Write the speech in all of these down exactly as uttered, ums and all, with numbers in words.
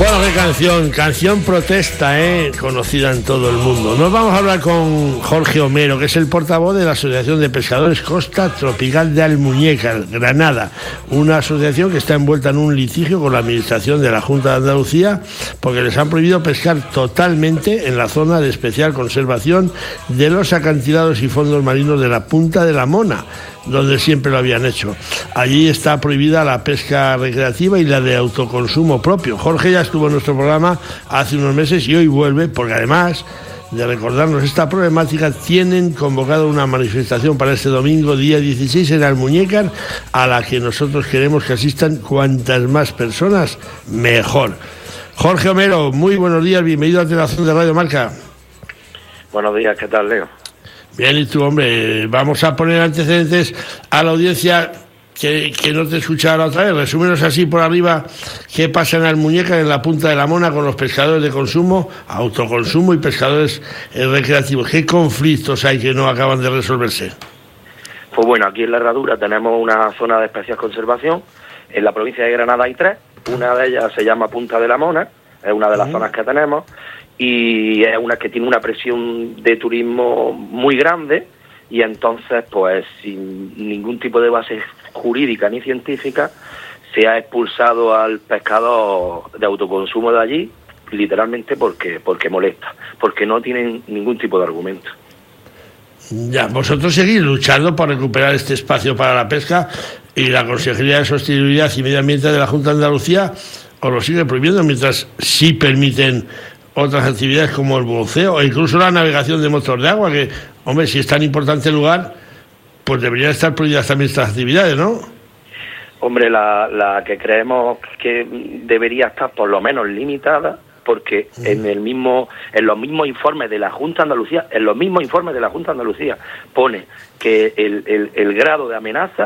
Bueno, qué canción, canción protesta, ¿eh? Conocida en todo el mundo. Nos vamos a hablar con Jorge Homero, que es el portavoz de la Asociación de Pescadores Costa Tropical de Almuñécar, Granada, una asociación que está envuelta en un litigio con la Administración de la Junta de Andalucía porque les han prohibido pescar totalmente en la zona de especial conservación de los acantilados y fondos marinos de la Punta de la Mona, donde siempre lo habían hecho. Allí está prohibida la pesca recreativa y la de autoconsumo propio. Jorge ya estuvo en nuestro programa hace unos meses y hoy vuelve, porque además de recordarnos esta problemática, tienen convocado una manifestación para este domingo, día dieciséis, en Almuñécar, a la que nosotros queremos que asistan cuantas más personas, mejor. Jorge Homero, muy buenos días, bienvenido a Telazón de Radio Marca. Buenos días, ¿qué tal, Leo? Bien, y tú, hombre, vamos a poner antecedentes a la audiencia que, que no te escuchaba otra vez. Resúmenos así por arriba qué pasa en Almuñécar, en la Punta de la Mona, con los pescadores de consumo, autoconsumo y pescadores eh, recreativos. ¿Qué conflictos hay que no acaban de resolverse? Pues bueno, aquí en la Herradura tenemos una zona de especial conservación. En la provincia de Granada hay tres. Una de ellas se llama Punta de la Mona, es una de las uh-huh. zonas que tenemos. Y es una que tiene una presión de turismo muy grande y entonces, pues, sin ningún tipo de base jurídica ni científica, se ha expulsado al pescador de autoconsumo de allí, literalmente porque porque molesta, porque no tienen ningún tipo de argumento. Ya, vosotros seguís luchando por recuperar este espacio para la pesca y la Consejería de Sostenibilidad y Medio Ambiente de la Junta de Andalucía os lo sigue prohibiendo, mientras sí permiten otras actividades como el buceo e incluso la navegación de motor de agua, que, hombre, si es tan importante el lugar, pues deberían estar prohibidas también estas actividades, ¿no? Hombre, la, la que creemos que debería estar por lo menos limitada, porque mm. en el mismo, en los mismos informes de la Junta de Andalucía, en los mismos informes de la Junta de Andalucía, pone que el, el, el grado de amenaza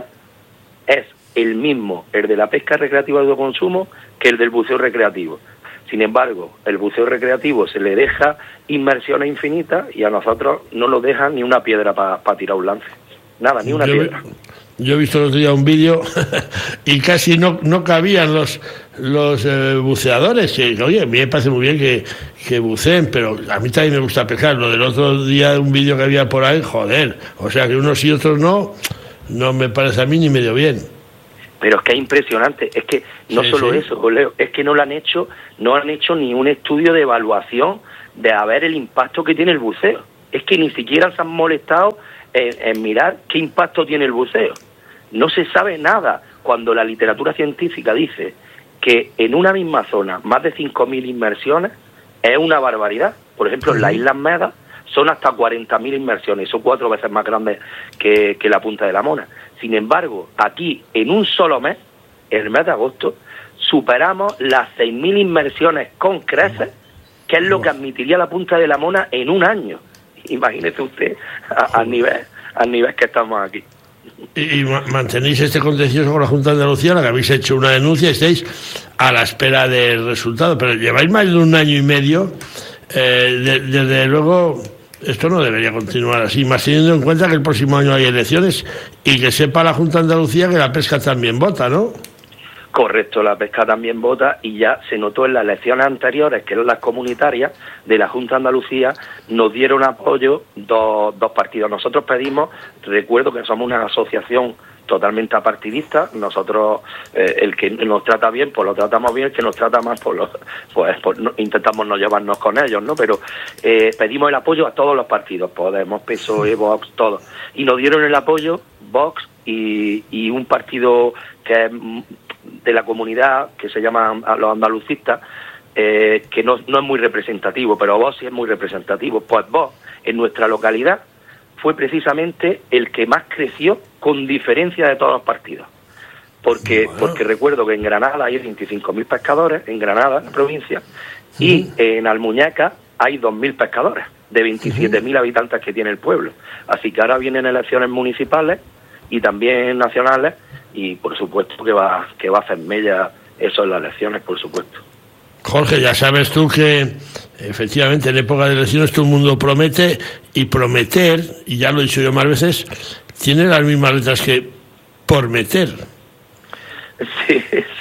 es el mismo, el de la pesca recreativa de autoconsumo, que el del buceo recreativo. Sin embargo, el buceo recreativo se le deja inmersiones infinitas y a nosotros no nos dejan ni una piedra para pa tirar un lance. Nada, ni una yo, piedra. Yo he visto el otro día un vídeo y casi no no cabían los los eh, buceadores. Que, oye, a mí me parece muy bien que, que buceen, pero a mí también me gusta pescar. Lo del otro día, un vídeo que había por ahí, joder. O sea, que unos y otros no, no me parece a mí ni medio bien. Pero es que es impresionante, es que no sí, solo sí. eso, Leo, es que no lo han hecho, no han hecho ni un estudio de evaluación de a ver el impacto que tiene el buceo. Es que ni siquiera se han molestado en, en mirar qué impacto tiene el buceo. No se sabe nada cuando la literatura científica dice que en una misma zona más de cinco mil inmersiones es una barbaridad. Por ejemplo, en las Islas Medas son hasta cuarenta mil inmersiones, son cuatro veces más grandes que, que la Punta de la Mona. Sin embargo, aquí, en un solo mes, el mes de agosto, superamos las seis mil inmersiones con creces, que es lo que admitiría la Punta de la Mona en un año. Imagínese usted al nivel, al nivel que estamos aquí. Y, y mantenéis este contencioso con la Junta de Andalucía, la que habéis hecho una denuncia y estáis a la espera del resultado, pero lleváis más de un año y medio, eh, de, desde luego. Esto no debería continuar así, más teniendo en cuenta que el próximo año hay elecciones y que sepa la Junta de Andalucía que la pesca también vota, ¿no? Correcto, la pesca también vota y ya se notó en las elecciones anteriores, que eran las comunitarias de la Junta de Andalucía, nos dieron apoyo dos, dos partidos. Nosotros pedimos, recuerdo que somos una asociación totalmente apartidista, nosotros eh, el que nos trata bien pues lo tratamos bien, el que nos trata mal pues, lo, pues, pues no, intentamos no llevarnos con ellos, ¿no? Pero eh, pedimos el apoyo a todos los partidos, Podemos, P S O E, Vox, todos, y nos dieron el apoyo Vox y, y un partido que es de la comunidad que se llama los andalucistas, eh, que no, no es muy representativo, pero Vox sí es muy representativo. Pues Vox en nuestra localidad fue precisamente el que más creció con diferencia de todos los partidos. Porque bueno. porque recuerdo que en Granada hay veinticinco mil pescadores, en Granada, en la provincia, uh-huh. y en Almuñécar hay dos mil pescadores, de veintisiete mil uh-huh. habitantes que tiene el pueblo. Así que ahora vienen elecciones municipales y también nacionales, y por supuesto que va, que va a hacer mella eso en las elecciones, por supuesto. Jorge, ya sabes tú que efectivamente en época de elecciones todo el mundo promete, y prometer, y ya lo he dicho yo más veces, tiene las mismas letras que por meter. Sí, sí,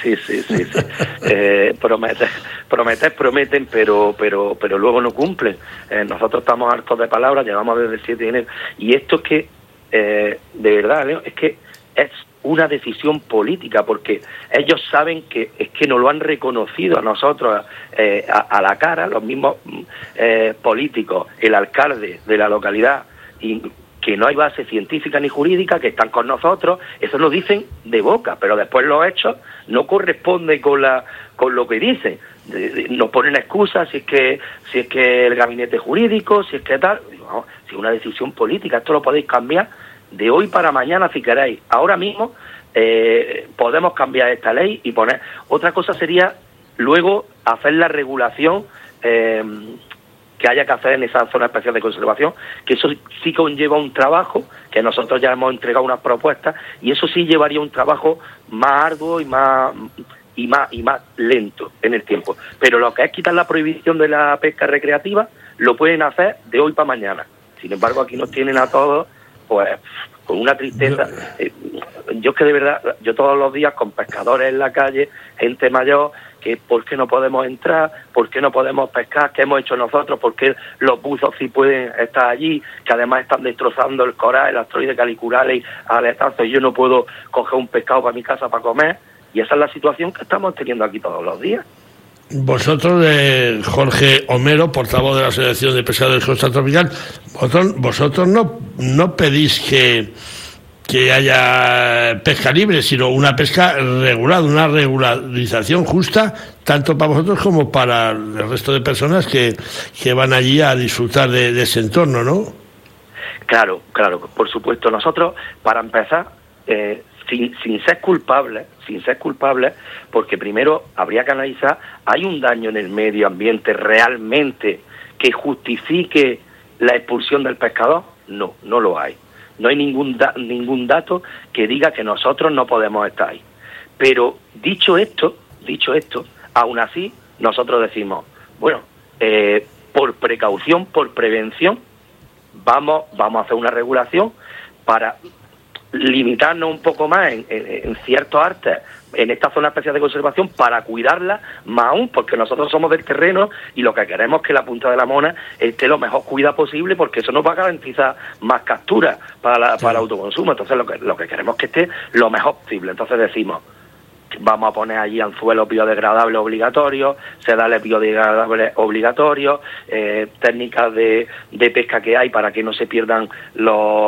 sí, sí, sí, sí. Eh, prometer, prometer, prometen, pero, pero, pero luego no cumplen. Eh, nosotros estamos hartos de palabras, llevamos desde el siete de enero, y esto es que, eh, de verdad, Leo, es que es una decisión política, porque ellos saben que es que nos lo han reconocido a nosotros eh, a, a la cara, los mismos eh, políticos, el alcalde de la localidad, y que no hay base científica ni jurídica, que están con nosotros. Eso lo dicen de boca, pero después los hechos no corresponden con la con lo que dicen. De, de, nos ponen excusas si es que si es que el gabinete jurídico, si es que tal. No, si es una decisión política, esto lo podéis cambiar de hoy para mañana si queréis. Ahora mismo eh, podemos cambiar esta ley y poner... Otra cosa sería luego hacer la regulación eh, que haya que hacer en esa zona especial de conservación, que eso sí conlleva un trabajo, que nosotros ya hemos entregado unas propuestas, y eso sí llevaría un trabajo más arduo y más y más y más lento en el tiempo. Pero lo que es quitar la prohibición de la pesca recreativa, lo pueden hacer de hoy para mañana. Sin embargo, aquí nos tienen a todos pues con una tristeza. Eh, yo es que de verdad, yo todos los días con pescadores en la calle, gente mayor, que por qué no podemos entrar, por qué no podemos pescar, qué hemos hecho nosotros, por qué los buzos sí pueden estar allí, que además están destrozando el coral, el asteroide caliculares, aletazos, y yo no puedo coger un pescado para mi casa para comer. Y esa es la situación que estamos teniendo aquí todos los días. Vosotros, eh, Jorge Homero, portavoz de la Asociación de Pescadores Costa Tropical, vosotros, vosotros no, no pedís que, que haya pesca libre, sino una pesca regulada, una regularización justa, tanto para vosotros como para el resto de personas que, que van allí a disfrutar de, de ese entorno, ¿no? Claro, claro, por supuesto. Nosotros, para empezar, eh, sin, sin ser culpables, sin ser culpables, porque primero habría que analizar, ¿hay un daño en el medio ambiente realmente que justifique la expulsión del pescador? No, no lo hay. No hay ningún da- ningún dato que diga que nosotros no podemos estar ahí. Pero dicho esto, dicho esto, aún así nosotros decimos, bueno, eh, por precaución, por prevención, vamos, vamos a hacer una regulación para limitarnos un poco más en, en, en ciertos artes en esta zona especial de conservación, para cuidarla más aún, porque nosotros somos del terreno y lo que queremos es que la punta de la mona esté lo mejor cuidada posible, porque eso nos va a garantizar más capturas para, la, para el autoconsumo. Entonces lo que, lo que queremos es que esté lo mejor posible. Entonces decimos, vamos a poner allí anzuelos biodegradables obligatorios, sedales biodegradables obligatorios, eh, técnicas de, de pesca que hay para que no se pierdan los